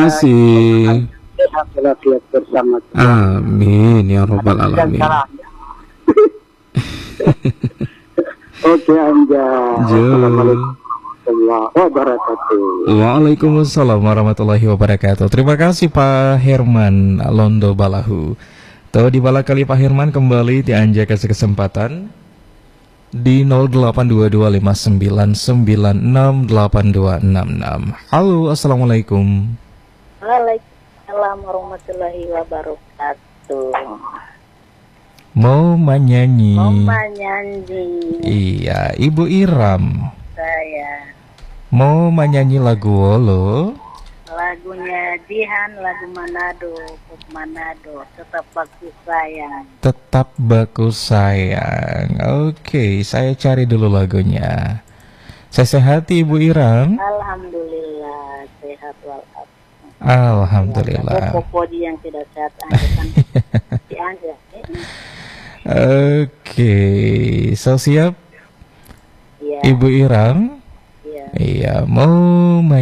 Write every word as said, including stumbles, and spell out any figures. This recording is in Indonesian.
kasih. Sehat walafiat bersama. Amin ya robbal alamin. Oke Anja. Jo. Wabarakatuh. Waalaikumsalam warahmatullahi wabarakatuh. Terima kasih Pak Herman Londo Balahu. Tuh di bala kali Pak Herman kembali dianjak kasih kesempatan di nol delapan dua dua lima sembilan sembilan enam delapan dua enam enam. Halo, assalamualaikum. Waalaikumsalam warahmatullahi wabarakatuh. Mau menyanyi? Mau menyanyi. Iya, Ibu Iram. Saya. Mau menyanyi lagu Wolo? Lagunya Jihan, lagu Manado, Pop Manado, tetap bagus sayang. Tetap bagus sayang. Oke, saya cari dulu lagunya. Saya sehat Ibu Iram? Alhamdulillah sehat walafiat. Alhamdulillah. Popo yang tidak sehat aja kan. Si Anja. Oke, so siap? Iya. Ibu Iram? Iya. Iya, mau